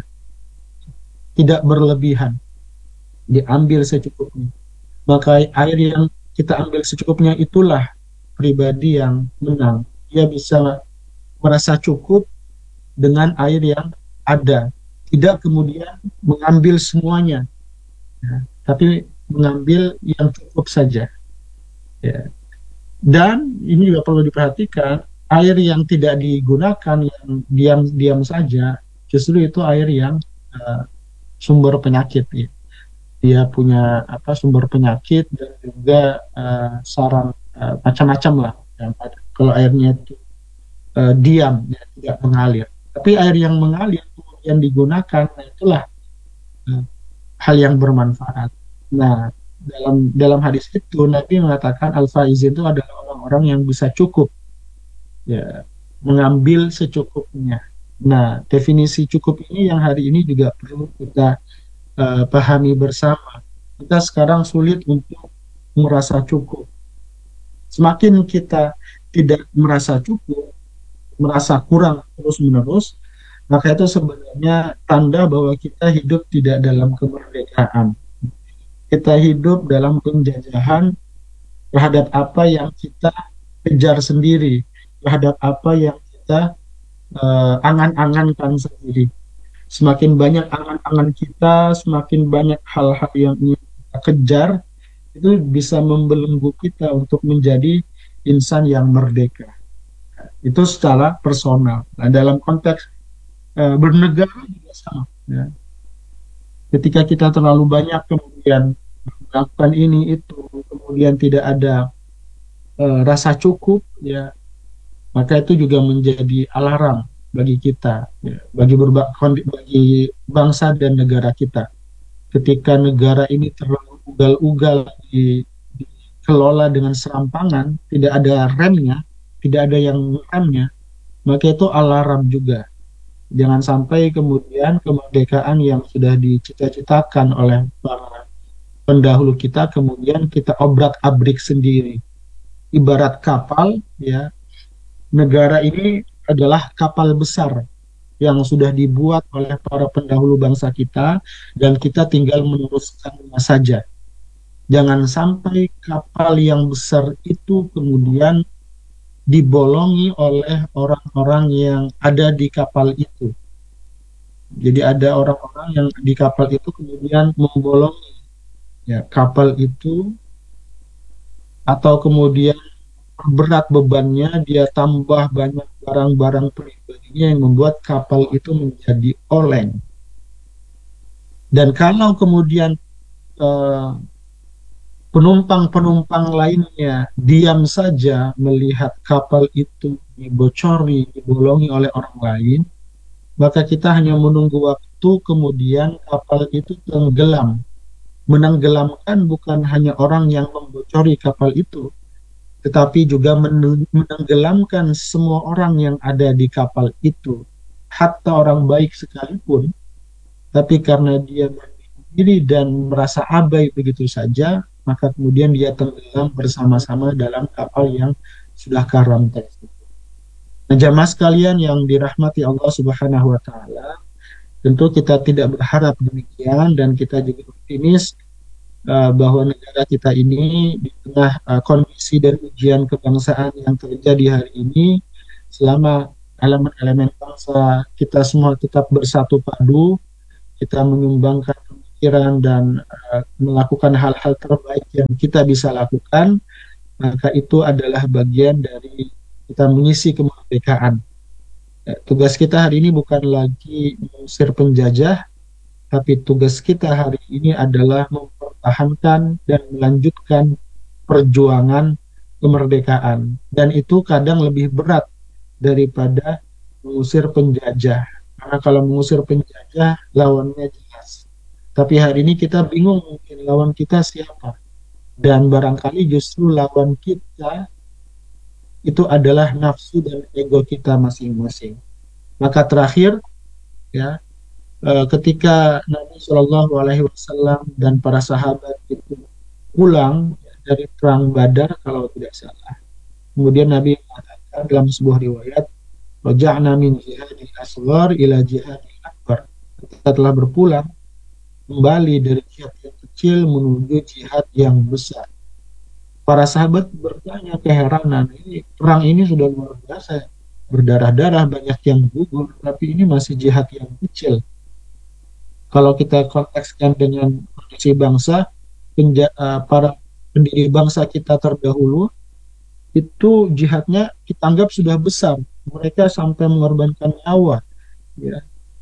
tidak berlebihan, diambil secukupnya. Maka air yang kita ambil secukupnya itulah pribadi yang menang. Dia bisa merasa cukup dengan air yang ada, tidak kemudian mengambil semuanya, ya, tapi mengambil yang cukup saja. Ya. Dan ini juga perlu diperhatikan, air yang tidak digunakan, yang diam-diam saja, justru itu air yang uh, sumber penyakit. Ya. Dia punya sumber penyakit dan juga sarang macam-macam lah. Yang kalau airnya itu diam, ya, tidak mengalir. Tapi air yang mengalir kemudian digunakan, nah itulah uh, hal yang bermanfaat. Nah, dalam hadis itu Nabi mengatakan al-faizin itu adalah orang-orang yang bisa cukup, ya, mengambil secukupnya. Nah, definisi cukup ini yang hari ini juga perlu kita pahami bersama. Kita sekarang sulit untuk merasa cukup. Semakin kita tidak merasa cukup, merasa kurang terus-menerus, maka itu sebenarnya tanda bahwa kita hidup tidak dalam kemerdekaan. Kita hidup dalam penjajahan terhadap apa yang kita kejar sendiri, terhadap apa yang kita angan-angankan sendiri. Semakin banyak angan-angan kita, semakin banyak hal-hal yang ingin kita kejar, itu bisa membelenggu kita untuk menjadi insan yang merdeka. Itu secara personal. Nah, dalam konteks bernegara juga sama. Ya. Ketika kita terlalu banyak kemudian melakukan ini itu, kemudian tidak ada rasa cukup, ya, maka itu juga menjadi alarm bagi kita, ya, bagi bangsa dan negara kita. Ketika negara ini terlalu ugal-ugal dikelola dengan serampangan, tidak ada remnya, tidak ada yang remnya, maka itu alarm juga. Jangan sampai kemudian kemerdekaan yang sudah dicita-citakan oleh para pendahulu kita kemudian kita obrak-abrik sendiri. Ibarat kapal, ya, negara ini adalah kapal besar yang sudah dibuat oleh para pendahulu bangsa kita dan kita tinggal meneruskannya saja. Jangan sampai kapal yang besar itu kemudian dibolongi oleh orang-orang yang ada di kapal itu. Jadi ada orang-orang yang di kapal itu kemudian membolongi, ya, kapal itu, atau kemudian berat bebannya, dia tambah banyak barang-barang pribadinya yang membuat kapal itu menjadi oleng. Dan kalau kemudian eh, penumpang-penumpang lainnya diam saja melihat kapal itu dibocori, dibolongi oleh orang lain, maka kita hanya menunggu waktu kemudian kapal itu tenggelam. Menenggelamkan bukan hanya orang yang membocori kapal itu, tetapi juga menenggelamkan semua orang yang ada di kapal itu. Hatta orang baik sekalipun, tapi karena dia berdiri dan merasa abai begitu saja, maka kemudian dia tenggelam bersama-sama dalam kapal yang sudah karam tersebut. Nah, jamaah sekalian yang dirahmati Allah Subhanahu wa taala, tentu kita tidak berharap demikian dan kita juga optimis bahwa negara kita ini di tengah kondisi dan ujian kebangsaan yang terjadi hari ini, selama elemen-elemen bangsa kita semua tetap bersatu padu, kita menyumbangkan pemikiran dan melakukan hal-hal terbaik yang kita bisa lakukan, maka itu adalah bagian dari kita mengisi kemerdekaan. Tugas kita hari ini bukan lagi mengusir penjajah, tapi tugas kita hari ini adalah mempertahankan dan melanjutkan perjuangan kemerdekaan. Dan itu kadang lebih berat daripada mengusir penjajah. Karena kalau mengusir penjajah, lawannya jelas. Tapi hari ini kita bingung mungkin lawan kita siapa. Dan barangkali justru lawan kita itu adalah nafsu dan ego kita masing-masing. Maka terakhir, ya, ketika Nabi Shallallahu Alaihi Wasallam dan para sahabat itu pulang dari perang Badar kalau tidak salah, kemudian Nabi mengatakan dalam sebuah riwayat, "Raja'na min jihadil asghar ila jihadil akbar." Kita telah berpulang kembali dari jihad yang kecil menuju jihad yang besar. Para sahabat bertanya keheranan, ini perang ini sudah luar biasa, berdarah-darah, banyak yang gugur, tapi ini masih jihad yang kecil. Kalau kita kontekskan dengan kondisi bangsa, para pendiri bangsa kita terdahulu, itu jihadnya kita anggap sudah besar. Mereka sampai mengorbankan nyawa, ya,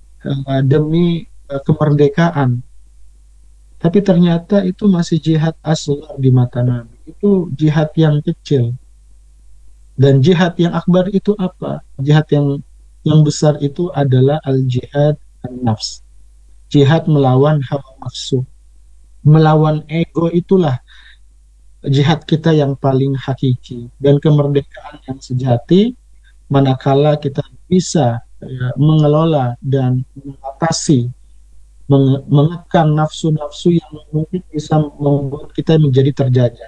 demi kemerdekaan. Tapi ternyata itu masih jihad asghar di mata Nabi. Itu jihad yang kecil. Dan jihad yang akbar itu apa? Jihad yang besar itu adalah al-jihad an-nafs. Jihad melawan hawa nafsu. Melawan ego, itulah jihad kita yang paling hakiki. Dan kemerdekaan yang sejati, manakala kita bisa mengelola dan mengatasi, mengekang nafsu-nafsu yang mungkin bisa membuat kita menjadi terjajah.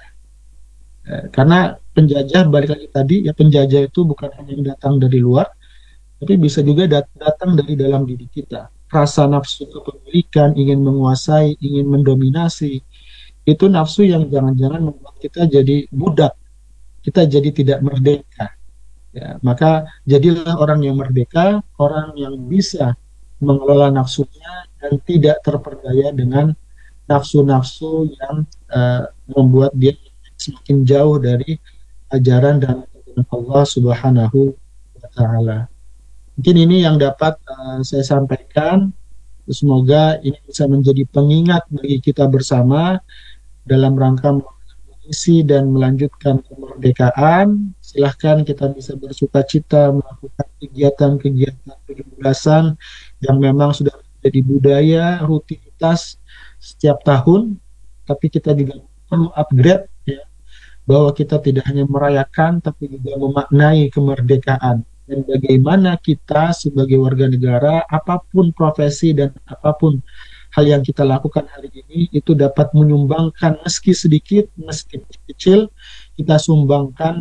Karena penjajah, balik lagi tadi, ya, penjajah itu bukan hanya yang datang dari luar, tapi bisa juga datang dari dalam diri kita. Rasa nafsu kepemilikan, ingin menguasai, ingin mendominasi, itu nafsu yang jangan-jangan membuat kita jadi budak, kita jadi tidak merdeka. Ya, maka jadilah orang yang merdeka, orang yang bisa mengelola nafsunya dan tidak terperdaya dengan nafsu-nafsu yang membuat dia semakin jauh dari ajaran dan Allah Subhanahu wa Ta'ala. Mungkin ini yang dapat saya sampaikan. Semoga ini bisa menjadi pengingat bagi kita bersama dalam rangka mengisi dan melanjutkan kemerdekaan. Silahkan kita bisa bersuka cita melakukan kegiatan-kegiatan kebebasan yang memang sudah menjadi budaya, rutinitas setiap tahun, tapi kita juga perlu upgrade, ya, bahwa kita tidak hanya merayakan tapi juga memaknai kemerdekaan dan bagaimana kita sebagai warga negara, apapun profesi dan apapun hal yang kita lakukan hari ini itu dapat menyumbangkan meski sedikit, meski kecil, kita sumbangkan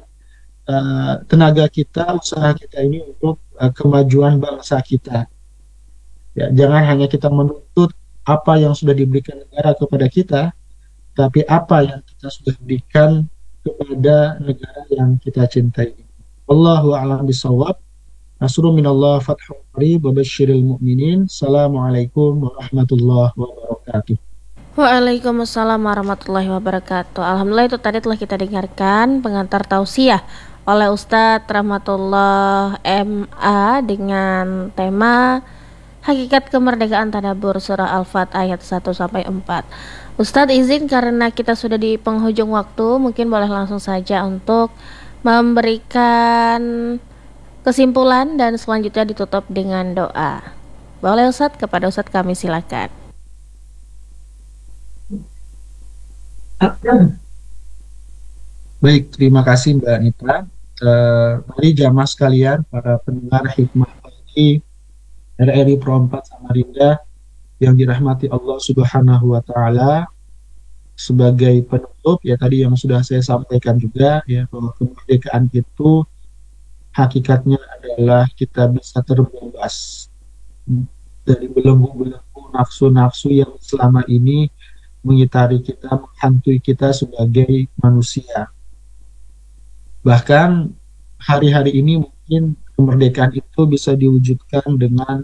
tenaga kita, usaha kita ini untuk kemajuan bangsa kita. Ya, jangan hanya kita menuntut apa yang sudah diberikan negara kepada kita, tapi apa yang kita sudah berikan kepada negara yang kita cintai. Wallahu a'lam bishawab. Nasrun minallah fathun qarib wa basyiril mu'minin. Assalamualaikum warahmatullahi wabarakatuh. Waalaikumsalam warahmatullahi wabarakatuh. Alhamdulillah, itu tadi telah kita dengarkan pengantar tausiah oleh Ustadz Rahmatullah MA dengan tema Hakikat Kemerdekaan Tadabbur Surah Al-Fat ayat 1-4. Ustadz izin karena kita sudah di penghujung waktu, mungkin boleh langsung saja untuk memberikan kesimpulan dan selanjutnya ditutup dengan doa. Boleh Ustadz, kepada Ustadz kami silakan. Baik, terima kasih Mbak Nita. Mari jamaah sekalian, para pendengar Hikmah Pagi RRI Pro 4 Samarinda yang dirahmati Allah Subhanahu wa Ta'ala, sebagai penutup, ya, tadi yang sudah saya sampaikan juga, ya, bahwa kemerdekaan itu hakikatnya adalah kita bisa terbebas dari belenggu-belenggu nafsu-nafsu yang selama ini mengitari kita, menghantui kita sebagai manusia. Bahkan hari-hari ini mungkin kemerdekaan itu bisa diwujudkan dengan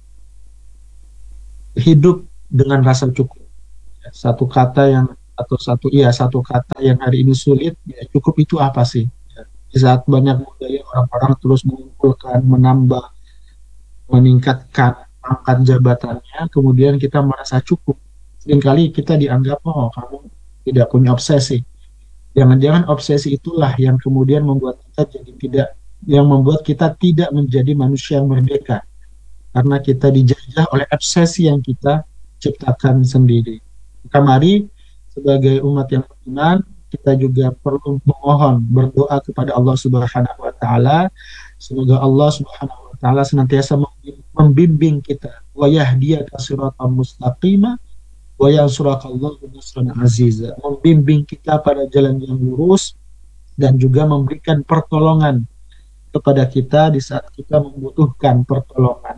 hidup dengan rasa cukup. Satu kata yang atau satu kata yang hari ini sulit, ya cukup itu apa sih? Ya, di saat banyak budaya orang-orang terus mengumpulkan, menambah, meningkatkan pangkat jabatannya, kemudian kita merasa cukup. Seringkali kita dianggap, oh kamu tidak punya obsesi. Jangan-jangan obsesi itulah yang kemudian membuat kita jadi tidak, yang membuat kita tidak menjadi manusia yang merdeka. Karena kita dijajah oleh obsesi yang kita ciptakan sendiri. Maka mari sebagai umat yang beriman, kita juga perlu memohon, berdoa kepada Allah Subhanahu wa taala, semoga Allah Subhanahu wa taala senantiasa membimbing kita, wa yahdiyaka siratan mustaqima wa yansurakallahu nasran aziza, membimbing kita pada jalan yang lurus dan juga memberikan pertolongan kepada kita di saat kita membutuhkan pertolongan.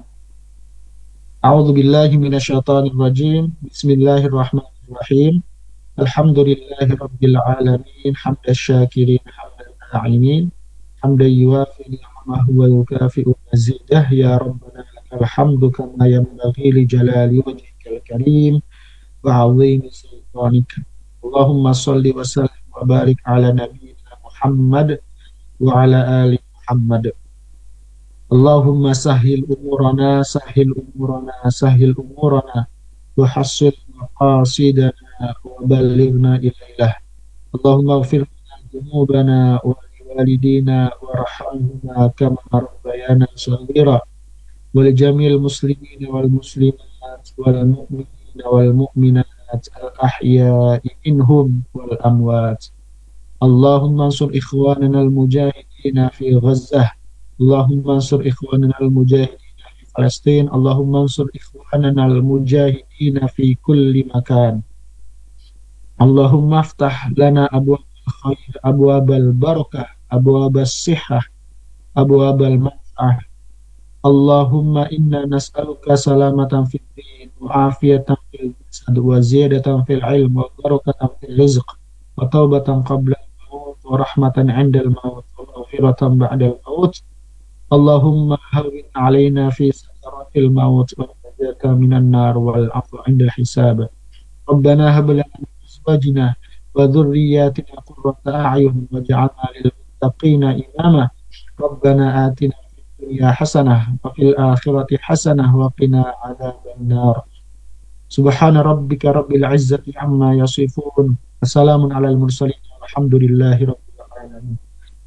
A'udzu billahi minasyaitonir rajim. Bismillahirrahmanirrahim. Alhamdulillahi rabbil alamin, hamdan syakirin, hamdan na'imin, hamdan yuwafi ni'amahu wa yukafi'u mazidah, ya rabbana lakal hamdu kama yanbaghi li jalali wajhikal karim wa 'azimi sultanika. Allahumma shalli wa sallim wa barik ala nabiyyina Muhammad wa ala ali Muhammad. Allahumma sahil umurana, sahil umurana, sahil umurana, wa hassil maqasidana wa balighna ilailah. Allahumma ighfir lana dhunubana wa liwalidina warhamhuma kama rabbayana shaghira, wa li jamil muslimina wal muslimat wal mu'minina wal mu'minat al ahya'i minhum wal amwat. Allahumma ansur ikhwanana al mujahidina fi Ghazzah. Allahumma ansur ikhwanana al-mujahidina fi Palestin. Allahumma ansur ikhwanana al-mujahidina fi kulli makan. Allahumma aftah lana abwab al-khair, abwab al-barakah, abwab al-sihah, abwab al-manfa'ah. Allahumma inna nas'aluka salamatan fid din wa afiyatan fil jasad wa ziyadatan fil ilm wa barakatan fil rizq wa taubatan qabla al-maut wa rahmatan 'inda al-maut wa maghfiratan ba'da al-maut. Allahumma hawwin 'alaina fi sakaratil maut wa najata minan nar wal 'afwa 'inda al-hisab. Rabbana hab lana min azwajina wa dhurriyyatina qurrata a'yun waj'alna lil muttaqina imama. Rabbana atina fid dunya hasanah wa fil akhirati hasanah wa qina 'adzaban nar. Subhana rabbika rabbil 'izzati 'amma yasifun. Wassalamun 'alal mursalin walhamdulillahi rabbil alamin.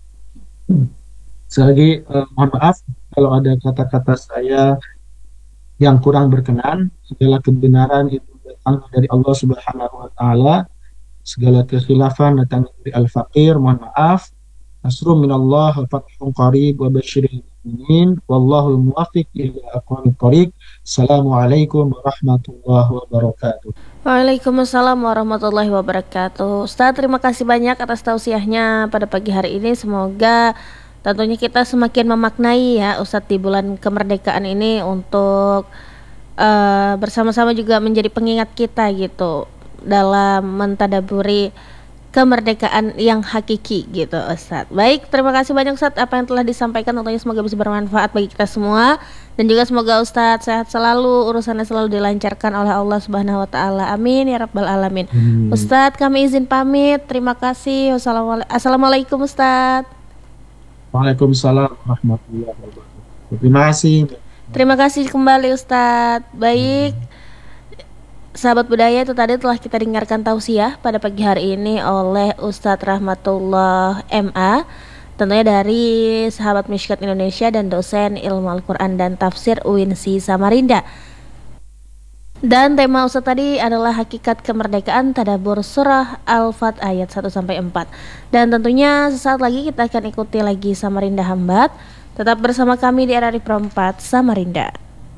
Sekali lagi mohon maaf kalau ada kata-kata saya yang kurang berkenan. Segala kebenaran itu datang dari Allah Subhanahu wa taala. Segala kekhilafan datang dari al-faqir, mohon maaf. Nasrun minallah wa fathun qarib wa basyiril mu'minin wallahu muwaffiq ila aqwamit thoriq. Assalamualaikum warahmatullahi wabarakatuh. Waalaikumsalam warahmatullahi wabarakatuh. Ustaz, terima kasih banyak atas tausiahnya pada pagi hari ini. Semoga tentunya kita semakin memaknai ya Ustadz di bulan kemerdekaan ini untuk bersama-sama juga menjadi pengingat kita gitu dalam mentadaburi kemerdekaan yang hakiki gitu Ustadz. Baik, terima kasih banyak Ustadz apa yang telah disampaikan, tentunya semoga bisa bermanfaat bagi kita semua dan juga semoga Ustadz sehat selalu, urusannya selalu dilancarkan oleh Allah Subhanahu wa taala. Amin ya rabbal alamin. Ustadz, kami izin pamit. Terima kasih. Assalamualaikum Ustadz. Waalaikumsalam warahmatullahi wabarakatuh. Terima kasih. Terima kasih kembali Ustadz. Baik, sahabat budaya, itu tadi telah kita dengarkan tausiah pada pagi hari ini oleh Ustadz Rahmatullah MA, tentunya dari sahabat Mishkat Indonesia dan dosen ilmu Al-Quran dan Tafsir UINSI Samarinda. Dan tema Ustadz tadi adalah hakikat kemerdekaan, tadabbur surah Al-Fat ayat 1-4. Dan tentunya sesaat lagi kita akan ikuti lagi Samarinda Hambat. Tetap bersama kami di RRI Pro 4 Samarinda.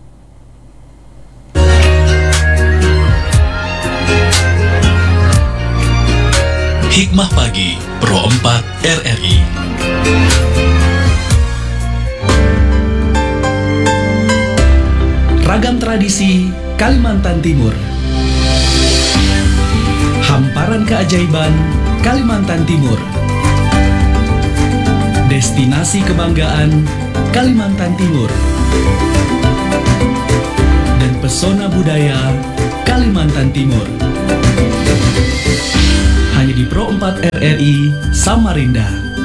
Hikmah Pagi Pro 4 RRI. Ragam tradisi Kalimantan Timur. hamparan keajaiban Kalimantan Timur. Destinasi kebanggaan Kalimantan Timur. Dan pesona budaya Kalimantan Timur. Hanya di Pro 4 RRI Samarinda.